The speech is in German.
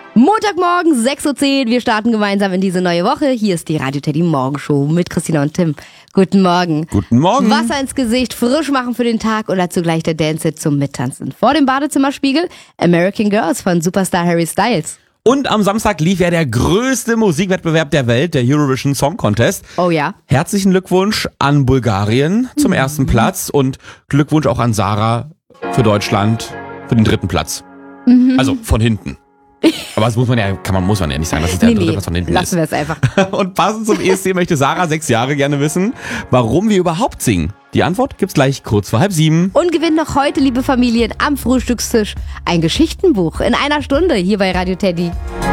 Montagmorgen, 6:10 Uhr. Wir starten gemeinsam in diese neue Woche. Hier ist die Radio Teddy Morgenshow mit Christina und Tim. Guten Morgen. Guten Morgen. Wasser ins Gesicht, frisch machen für den Tag oder zugleich der Dance zum Mittanzen. Vor dem Badezimmerspiegel American Girls von Superstar Harry Styles. Und am Samstag lief ja der größte Musikwettbewerb der Welt, der Eurovision Song Contest. Oh ja. Herzlichen Glückwunsch an Bulgarien zum ersten Platz und Glückwunsch auch an Sarah für Deutschland für den 3. Platz. Also von hinten. Aber das muss man ja nicht sagen, dass es der 3. Platz von hinten lassen wir es einfach. Und passend zum ESC möchte Sarah, 6 Jahre, gerne wissen, warum wir überhaupt singen. Die Antwort gibt's gleich kurz vor 6:30. Und gewinnt noch heute, liebe Familien, am Frühstückstisch ein Geschichtenbuch in einer Stunde hier bei Radio Teddy.